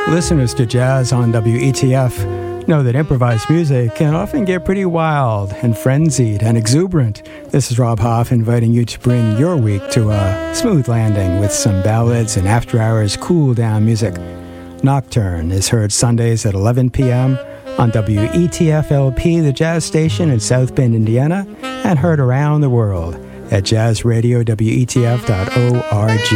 Listeners to jazz on WETF know that improvised music can often get pretty wild and frenzied and exuberant. This is Rob Hoff inviting you to bring your week to a smooth landing with some ballads and after-hours cool-down music. Nocturne is heard Sundays at 11 p.m. on WETF-LP, the jazz station in South Bend, Indiana, and heard around the world at jazzradiowetf.org.